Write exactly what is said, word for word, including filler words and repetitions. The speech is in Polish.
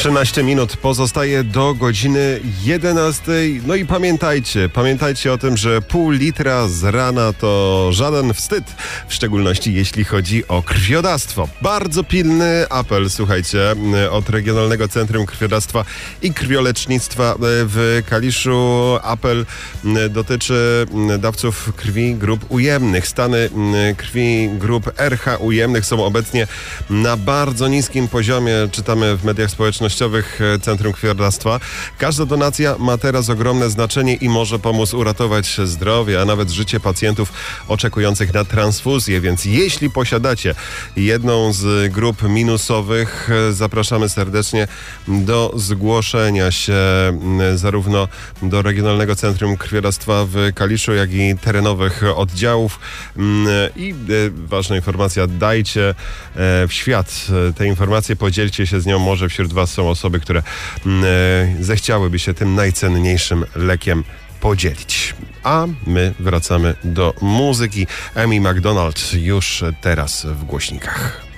trzynaście minut pozostaje do godziny jedenastej. No i pamiętajcie, pamiętajcie o tym, że pół litra z rana to żaden wstyd, w szczególności jeśli chodzi o krwiodawstwo. Bardzo pilny apel, słuchajcie, od Regionalnego Centrum Krwiodawstwa i Krwiolecznictwa w Kaliszu. Apel dotyczy dawców krwi grup ujemnych. Stany krwi grup R H ujemnych są obecnie na bardzo niskim poziomie, czytamy w mediach społecznościowych Centrum Krwiodawstwa. Każda donacja ma teraz ogromne znaczenie i może pomóc uratować zdrowie, a nawet życie pacjentów oczekujących na transfuzję, więc jeśli posiadacie jedną z grup minusowych, zapraszamy serdecznie do zgłoszenia się zarówno do Regionalnego Centrum Krwiodawstwa w Kaliszu, jak i terenowych oddziałów. I ważna informacja, dajcie w świat te informacje, podzielcie się z nią, może wśród was są osoby, które zechciałyby się tym najcenniejszym lekiem podzielić. A my wracamy do muzyki. Amy McDonald już teraz w głośnikach.